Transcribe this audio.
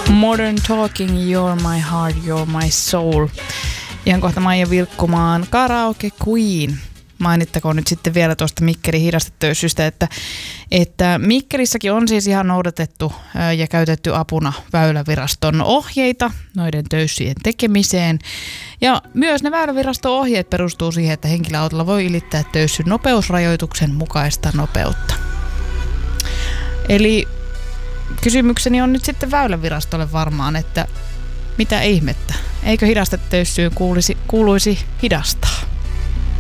Modern Talking, You're My Heart, You're My Soul. Ihan kohta Maija Vilkkumaan Karaoke Queen. Mainittakoon nyt sitten vielä tuosta Mikkelin hidastetöyssystä, että Mikkelissäkin on siis ihan noudatettu ja käytetty apuna Väyläviraston ohjeita noiden töyssyjen tekemiseen. Ja myös ne Väyläviraston ohjeet perustuu siihen, että henkilöautolla voi ylittää töyssyn nopeusrajoituksen mukaista nopeutta. Eli kysymykseni on nyt sitten Väylävirastolle varmaan, että mitä ihmettä? Eikö hidastetöyssyyn kuuluisi hidastaa?